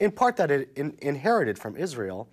in part that it inherited from Israel.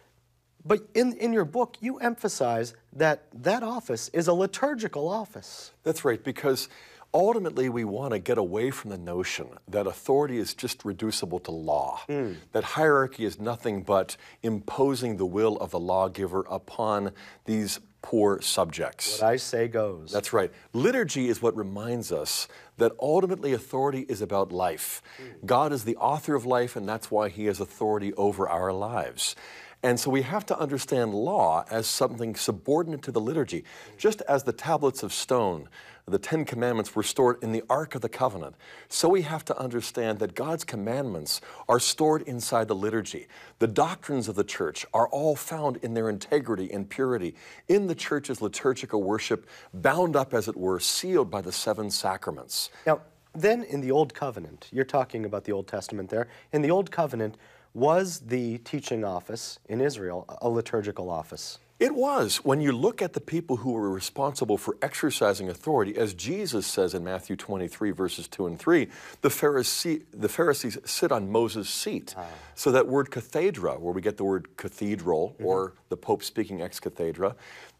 But in your book, you emphasize that that office is a liturgical office. That's right, because ultimately we want to get away from the notion that authority is just reducible to law, that hierarchy is nothing but imposing the will of the lawgiver upon these poor subjects. What I say goes. That's right. Liturgy is what reminds us that ultimately authority is about life. God is the author of life, and that's why he has authority over our lives. And so we have to understand law as something subordinate to the liturgy. Just as the tablets of stone, the Ten Commandments, were stored in the Ark of the Covenant, so we have to understand that God's commandments are stored inside the liturgy. The doctrines of the church are all found in their integrity and purity in the church's liturgical worship, bound up, as it were, sealed by the seven sacraments. Now, then in the Old Covenant, you're talking about the Old Testament there, in the Old Covenant, was the teaching office in Israel a liturgical office? It was. When you look at the people who were responsible for exercising authority, as Jesus says in Matthew 23, verses 2 and 3, the Pharisees sit on Moses' seat. So that word cathedra, where we get the word cathedral, or the Pope speaking ex cathedra,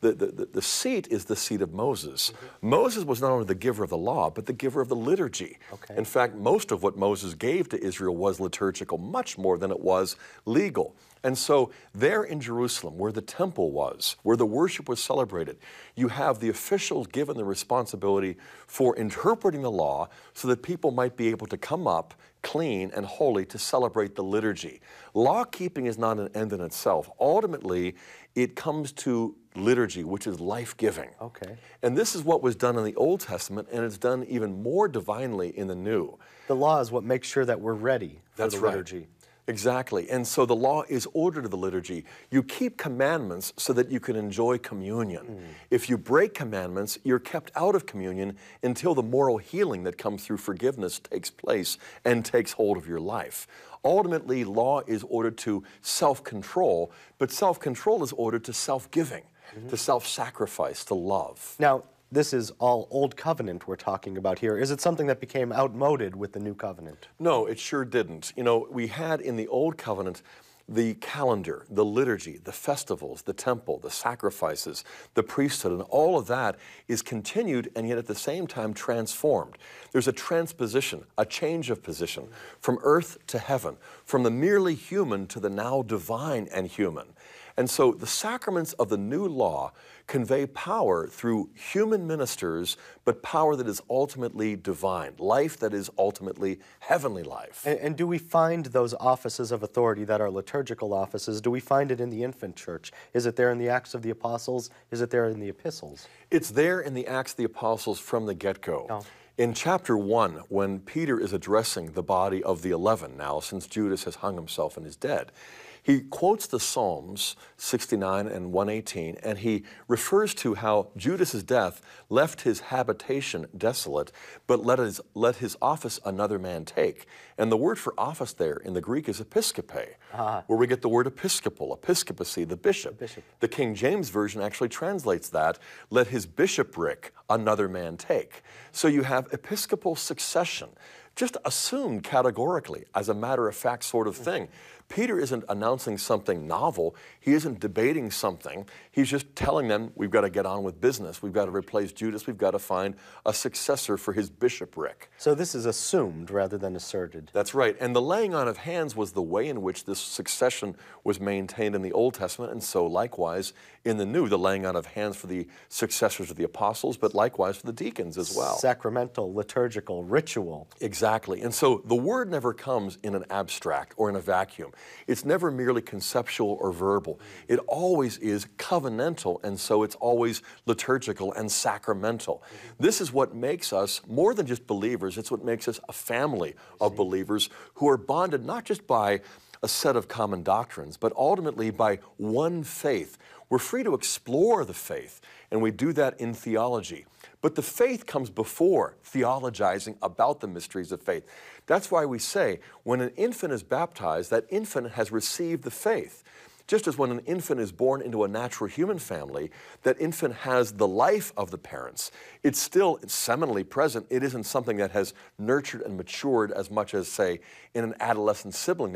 the seat is the seat of Moses. Moses was not only the giver of the law, but the giver of the liturgy. In fact, most of what Moses gave to Israel was liturgical, much more than it was legal. And so there in Jerusalem, where the temple was, where the worship was celebrated, you have the officials given the responsibility for interpreting the law so that people might be able to come up clean and holy to celebrate the liturgy. Law keeping is not an end in itself. Ultimately, it comes to liturgy, which is life-giving. And this is what was done in the Old Testament, and it's done even more divinely in the New. The law is what makes sure that we're ready for the liturgy. Exactly. And so the law is ordered to the liturgy. You keep commandments so that you can enjoy communion. If you break commandments, you're kept out of communion until the moral healing that comes through forgiveness takes place and takes hold of your life. Ultimately, law is ordered to self-control, but self-control is ordered to self-giving, to self-sacrifice, to love. Now, this is all Old Covenant we're talking about here. Is it something that became outmoded with the New Covenant? No, it sure didn't. You know, we had in the Old Covenant the calendar, the liturgy, the festivals, the temple, the sacrifices, the priesthood, and all of that is continued and yet at the same time transformed. There's a transposition, a change of position from earth to heaven, from the merely human to the now divine and human. And so the sacraments of the new law convey power through human ministers, but power that is ultimately divine, life that is ultimately heavenly life. And do we find those offices of authority that are liturgical offices, do we find it in the infant church? Is it there in the Acts of the Apostles? Is it there in the epistles? It's there in the Acts of the Apostles from the get-go. In chapter 1, when Peter is addressing the body of the 11 now, since Judas has hung himself and is dead, he quotes the Psalms 69 and 118, and he refers to how Judas's death left his habitation desolate, but let his office another man take. And the word for office there in the Greek is episkope, where we get the word episcopal, episcopacy, the bishop. The King James Version actually translates that, let his bishopric another man take. So you have episcopal succession, just assumed categorically as a matter-of-fact sort of thing. Peter isn't announcing something novel. He isn't debating something. He's just telling them, we've got to get on with business. We've got to replace Judas. We've got to find a successor for his bishopric. So this is assumed rather than asserted. That's right. And the laying on of hands was the way in which this succession was maintained in the Old Testament, and so likewise in the New, the laying on of hands for the successors of the apostles, but likewise for the deacons as well. Sacramental, liturgical, ritual. Exactly. And so the word never comes in an abstract or in a vacuum. It's never merely conceptual or verbal. It always is covenantal, and so it's always liturgical and sacramental. This is what makes us more than just believers. It's what makes us a family of believers who are bonded not just by a set of common doctrines, but ultimately by one faith. We're free to explore the faith, and we do that in theology. But the faith comes before theologizing about the mysteries of faith. That's why we say when an infant is baptized, that infant has received the faith. Just as when an infant is born into a natural human family, that infant has the life of the parents. It's still seminally present. It isn't something that has nurtured and matured as much as, say, in an adolescent sibling.